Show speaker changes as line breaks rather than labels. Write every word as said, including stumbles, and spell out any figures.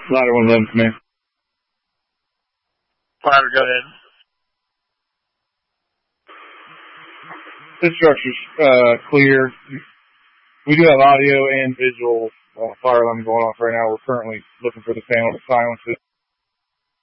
Ladder one eleven, command.
Ladder, go ahead.
This structure's uh, clear. We do have audio and visual uh, fire alarm going off right now. We're currently looking for the panel to silence it.